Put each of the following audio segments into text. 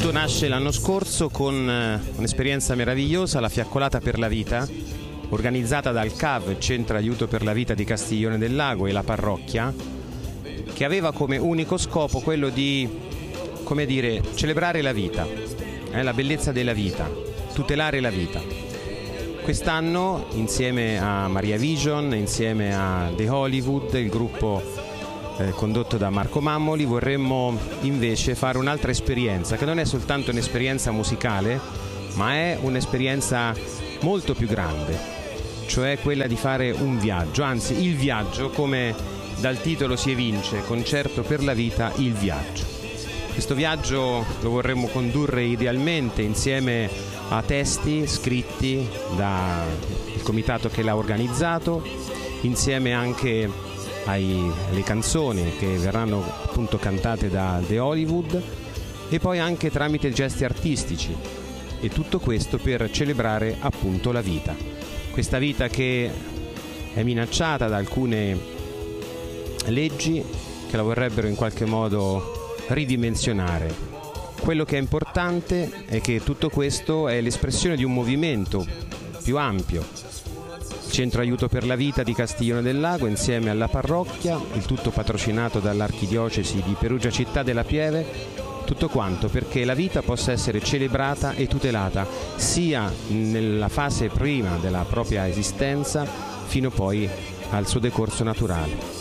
Tutto nasce l'anno scorso con un'esperienza meravigliosa, la Fiaccolata per la Vita, organizzata dal CAV, Centro Aiuto per la Vita di Castiglione del Lago, e la parrocchia, che aveva come unico scopo quello di, come dire, celebrare la vita, la bellezza della vita, tutelare la vita. Quest'anno, insieme a Maria Vision, insieme a The Hollywood, il gruppo condotto da Marco Mammoli, vorremmo invece fare un'altra esperienza, che non è soltanto un'esperienza musicale, ma è un'esperienza molto più grande, cioè quella di fare un viaggio, anzi il viaggio, come dal titolo si evince, Concerto per la Vita, il viaggio. Questo viaggio lo vorremmo condurre idealmente insieme a testi scritti dal comitato che l'ha organizzato, insieme anche alle canzoni che verranno appunto cantate da The Hollywood, e poi anche tramite gesti artistici, e tutto questo per celebrare appunto la vita, questa vita che è minacciata da alcune leggi che la vorrebbero in qualche modo ridimensionare. Quello che è importante è che tutto questo è l'espressione di un movimento più ampio. Centro Aiuto per la Vita di Castiglione del Lago insieme alla parrocchia, il tutto patrocinato dall'Archidiocesi di Perugia Città della Pieve, tutto quanto perché la vita possa essere celebrata e tutelata sia nella fase prima della propria esistenza fino poi al suo decorso naturale.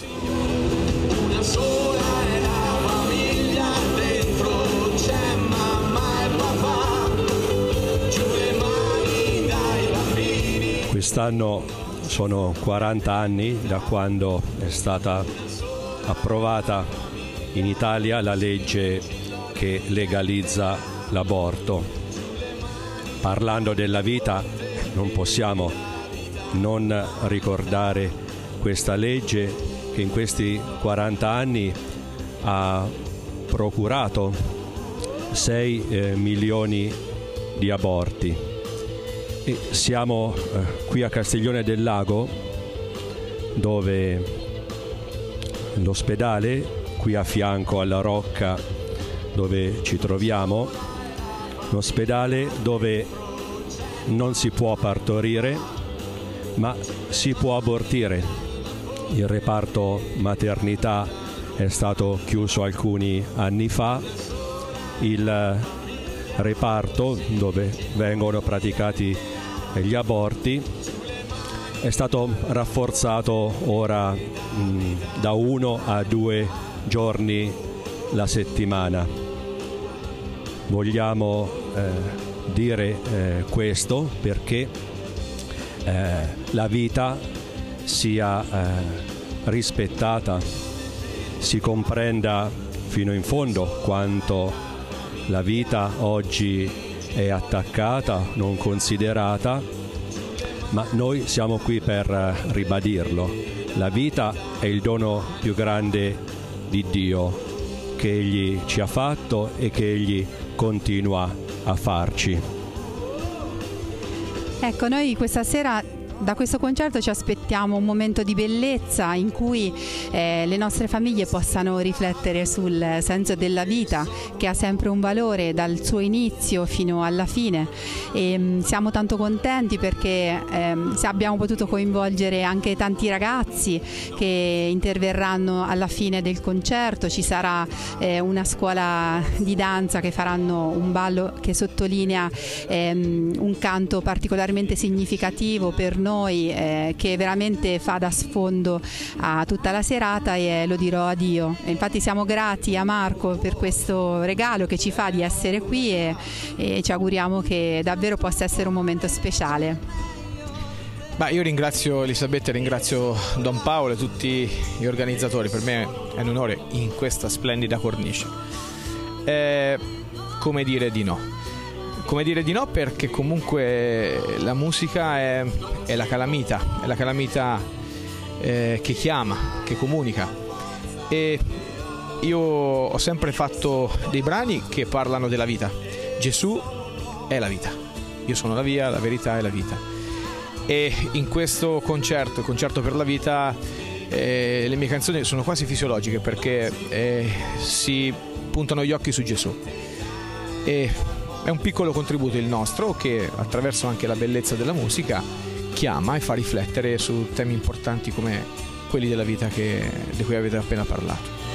Quest'anno sono 40 anni da quando è stata approvata in Italia la legge che legalizza l'aborto. Parlando della vita non possiamo non ricordare questa legge che in questi 40 anni ha procurato 6 milioni di aborti. E siamo qui a Castiglione del Lago, dove l'ospedale, qui a fianco alla Rocca dove ci troviamo, un ospedale dove non si può partorire, ma si può abortire. Il reparto maternità è stato chiuso alcuni anni fa, il reparto dove vengono praticati gli aborti è stato rafforzato ora da 1 a 2 giorni la settimana. Vogliamo dire questo perché la vita sia rispettata, si comprenda fino in fondo quanto la vita oggi è attaccata, non considerata, ma noi siamo qui per ribadirlo. La vita è il dono più grande di Dio che Egli ci ha fatto e che Egli continua a farci. Ecco, noi questa sera da questo concerto ci aspettiamo un momento di bellezza in cui le nostre famiglie possano riflettere sul senso della vita, che ha sempre un valore dal suo inizio fino alla fine, e siamo tanto contenti perché abbiamo potuto coinvolgere anche tanti ragazzi che interverranno alla fine del concerto. Ci sarà una scuola di danza che faranno un ballo che sottolinea un canto particolarmente significativo per noi, che veramente fa da sfondo a tutta la serata, e lo dirò a Dio. E infatti siamo grati a Marco per questo regalo che ci fa di essere qui, e ci auguriamo che davvero possa essere un momento speciale. Io ringrazio Elisabetta, ringrazio Don Paolo e tutti gli organizzatori. Per me è un onore in questa splendida cornice. Come dire di no? Come dire di no perché comunque la musica è la calamita che chiama, che comunica, e io ho sempre fatto dei brani che parlano della vita. Gesù è la vita, io sono la via, la verità e la vita, e in questo concerto per la vita le mie canzoni sono quasi fisiologiche perché si puntano gli occhi su Gesù. e è un piccolo contributo il nostro che attraverso anche la bellezza della musica chiama e fa riflettere su temi importanti come quelli della vita di cui avete appena parlato.